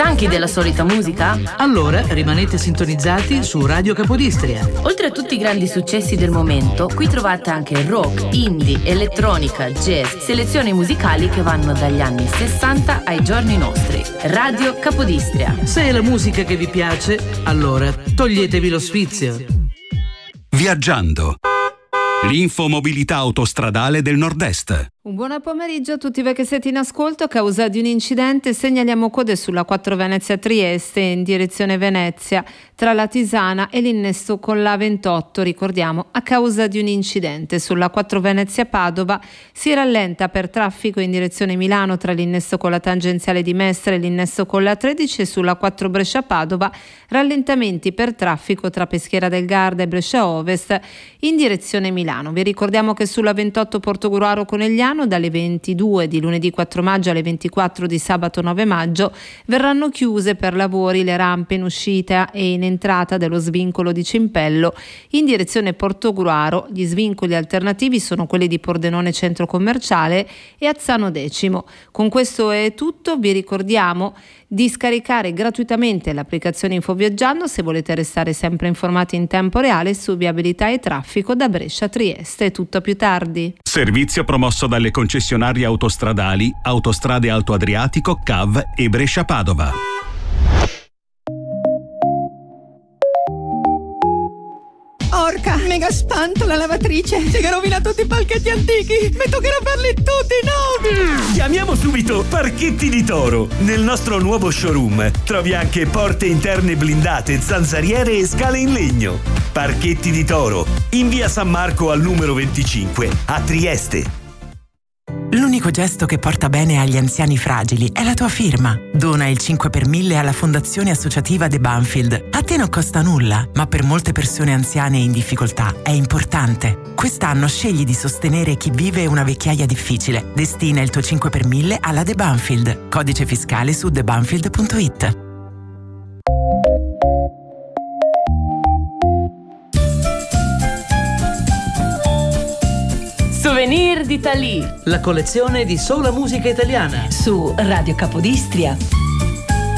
Stanchi della solita musica? Allora rimanete sintonizzati su Radio Capodistria. Oltre a tutti i grandi successi del momento, qui trovate anche rock, indie, elettronica, jazz, selezioni musicali che vanno dagli anni 60 ai giorni nostri. Radio Capodistria. Se è la musica che vi piace, allora toglietevi lo sfizio. Viaggiando. L'infomobilità autostradale del Nord-Est. Un buon pomeriggio a tutti voi che siete in ascolto. A causa di un incidente segnaliamo code sulla 4 Venezia-Trieste in direzione Venezia tra la Tisana e l'innesto con la 28. Ricordiamo, a causa di un incidente sulla 4 Venezia-Padova si rallenta per traffico in direzione Milano tra l'innesto con la tangenziale di Mestre e l'innesto con la 13 e sulla 4 Brescia-Padova rallentamenti per traffico tra Peschiera del Garda e Brescia Ovest in direzione Milano. Vi ricordiamo che sulla 28 Portogruaro Conegliano dalle 22 di lunedì 4 maggio alle 24 di sabato 9 maggio verranno chiuse per lavori le rampe in uscita e in entrata dello svincolo di Cimpello in direzione Portogruaro. Gli svincoli alternativi sono quelli di Pordenone Centro Commerciale e Azzano Decimo. Con questo è tutto, vi ricordiamo di scaricare gratuitamente l'applicazione InfoViaggiando se volete restare sempre informati in tempo reale su viabilità e traffico da Brescia a Trieste. È tutto, a più tardi. Servizio promosso dalle concessionarie autostradali Autostrade Alto Adriatico, CAV e Brescia Padova. Porca, mega spanto la lavatrice. Si è rovinato tutti i palchetti antichi. Mi toccherà farli tutti nuovi. Chiamiamo subito Parchetti di Toro. Nel nostro nuovo showroom trovi anche porte interne blindate, zanzariere e scale in legno. Parchetti di Toro, in via San Marco al numero 25 a Trieste. L'unico gesto che porta bene agli anziani fragili è la tua firma. Dona il 5 per 1000 alla Fondazione Associativa The Banfield. A te non costa nulla, ma per molte persone anziane e in difficoltà è importante. Quest'anno scegli di sostenere chi vive una vecchiaia difficile. Destina il tuo 5 per 1000 alla The Banfield. Codice fiscale su thebanfield.it. Souvenir d'Italie. La collezione di sola musica italiana. Su Radio Capodistria.